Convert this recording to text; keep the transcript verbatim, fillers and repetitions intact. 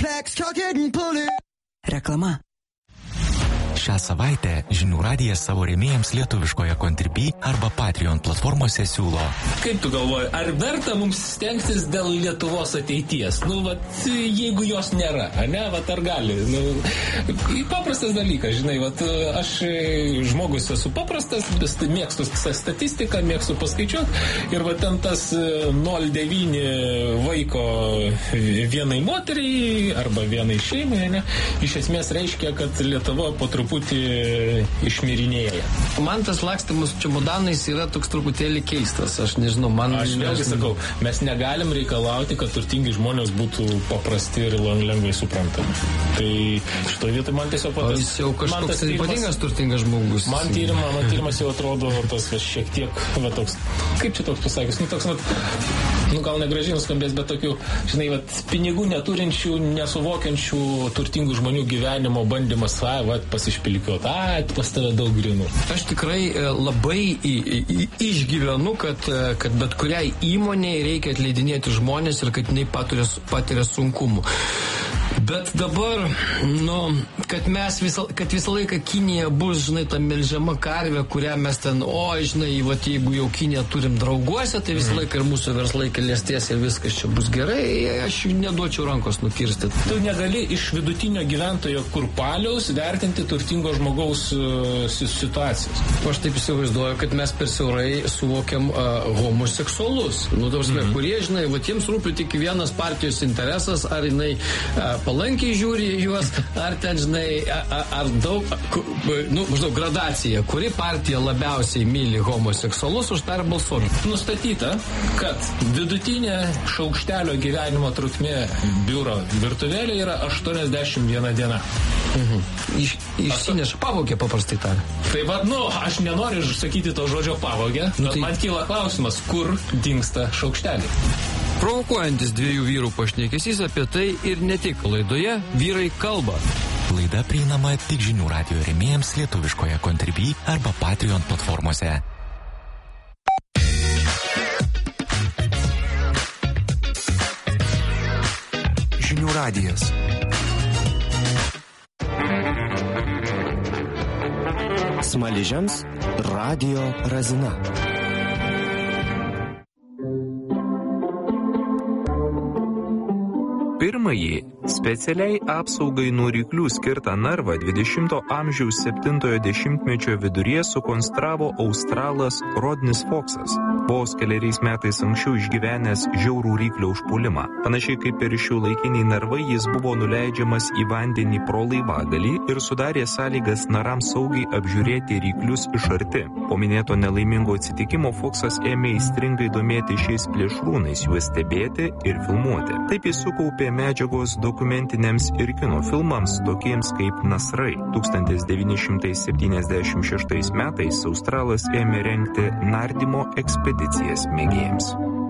Reklama. Šią savaitę Žinių radijas savo rėmėjams lietuviškoje Contribui arba Patreon platformose siūlo. Kaip tu galvoji, ar verta mums stengtis dėl Lietuvos ateities? Nu, vat, jeigu jos nėra, ne, vat, ar gali? Nu, paprastas dalykas, žinai, vat, aš žmogus esu paprastas, mėgstu statistiką, mėgstu paskaičiuoti ir vat ten tas nol devyni vaiko vienai moteriai arba vienai šeimai, ne, iš esmės reiškia, kad Lietuva po truputį išmirinėja. Man tas lakstymus čemodanais yra toks truputėlį keistas. Aš nežinau, man... Aš vėlgi sakau, mes negalim reikalauti, kad turtingi žmonės būtų paprasti ir lengvai suprantami. Tai šitoje vietoje man tiesiog... O jis jau kažkoks ypatingas turtingas žmogus. Man, tyrima, man tyrimas jau atrodo tas va, šiek tiek, va, toks, kaip čia toks pasakys, nu toks, va, nu gal negražiai nuskambės, bet tokių, žinai, va, pinigų neturinčių, nesuvokiančių turtingų žmonių gyvenimo bandymas, va, va pasišpilikiuoti, ai, pas tave daug grinų. Aš tikrai labai į, į, išgyvenu, kad, kad bet kuriai įmonei reikia atleidinėti žmonės ir kad jinai patiria, patiria sunkumų. Bet dabar, nu, kad mes visą, kad visą laiką Kinija bus, žinai, ta melžiama karvė, kurią mes ten, o, žinai, vat, jeigu jau Kiniją turim drauguose, tai visą laiką ir mūsų verslai klestės ir viskas čia bus gerai, aš neduočiau rankos nukirsti. Tu negali iš vidutinio gyventojo kurpaliaus vertinti turtingo žmogaus uh, situacijos. Aš taip įsivaizduoju, kad mes per siaurai suvokiam uh, homoseksualus. Nu, tavs, mm-hmm. kurie, žinai, vat jiems rūpi tik vienas partijos interesas, ar jinai uh, palankiai žiūri juos, ar ten, žinai, ar, ar daug, nu, maždaug gradacija, kuri partija labiausiai myli homoseksualus, už tą ir balsuoja. Nustatyta, kad vidutinė šaukštelio gyvenimo trukmė biuro virtuvėlė yra aštuoniasdešimt viena diena. Mhm. Iš, išsineša pavogė, paprastai tariant. Tai va, nu, aš nenoriu sakyti to žodžio pavogė, nu, bet tai... man kyla klausimas, kur dingsta šaukšteliai. Provokuojantis dviejų vyrų pašnekesys apie tai ir ne tik laidoje Vyrai kalba. Laida prieinama tik Žinių radijo rėmėjams lietuviškoje Contribui arba Patreon platformose. Žinių radijas. Smaližiams Radio Razina. Pirmąjį specialiai apsaugai nuo ryklių skirtą narvą dvidešimto amžiaus septintojo dešimtmečio viduryje sukonstravo australas Rodnis Foksas, vos keliariais metais anksčiau išgyvenęs žiaurų ryklio užpuolimą. Panašiai kaip ir šiuolaikiniai narvai, jis buvo nuleidžiamas į vandenį pro laivagalį ir sudarė sąlygas narams saugiai apžiūrėti ryklius iš arti. Po minėto nelaimingo atsitikimo Foksas ėmė aistringai domėti šiais plėšrūnais, juos stebėti ir filmuoti. Taip jis sukaupė medžiagos dokumentiniams ir kino filmams, tokiems kaip Nasrai. tūkstantis devyni šimtai septyniasdešimt šeštais metais australas ėmė rengti nardymo ekspedicijas mėgėjams.